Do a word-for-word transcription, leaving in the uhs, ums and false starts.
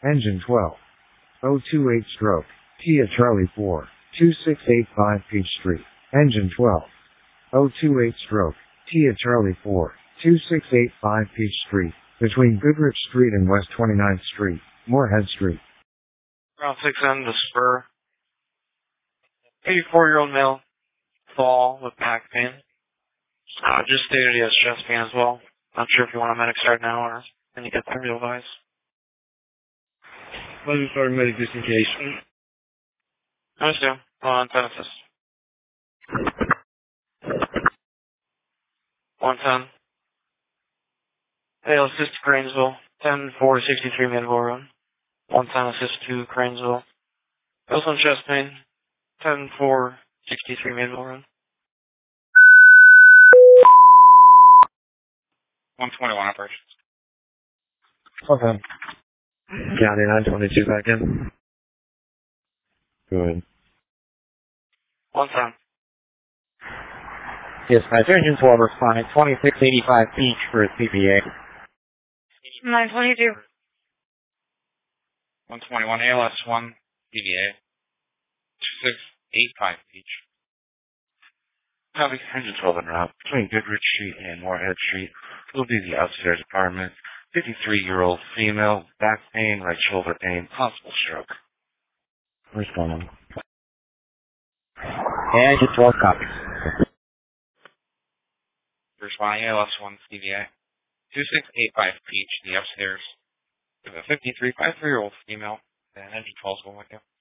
Engine twelve. oh two eight stroke. Kia Charlie four. two six eight five Peach Street. Engine twelve. oh two eight stroke. Kia Charlie four. two six eight five Peach Street. Between Goodrich Street and West twenty-ninth Street. Moorhead Street. Route six N to Spur. eighty-four-year-old male. Fall with back pain. Uh, just stated he has chest pain as well. Not sure if you want a medic start now or can you get the real advice. Let me start a medic just in case. I understand. Hold on, ten assist. one ten. Hey, assist to Cranesville. ten four sixty-three Midville Road. one ten assist to Cranesville. Also chest pain. ten four sixty-three Midville Road. one twenty-one operations. Okay. County nine twenty-two back in. Good. one ten. Yes, my Engine twelve responding. twenty-six eighty-five Peach for a C P A. nine twenty-two. one twenty-one A L S one C V A. two six eight five Peach. Copy. Engine twelve en route between Goodrich Street and Moorhead Street. Will be the upstairs apartment. fifty-three-year-old female, back pain, right shoulder pain, possible stroke. Responding. Engine twelve copies. Responding A L S one C V A. two six eight five Peach, the upstairs. With a fifty-three, fifty-three-year-old female. And Engine twelve is going with you.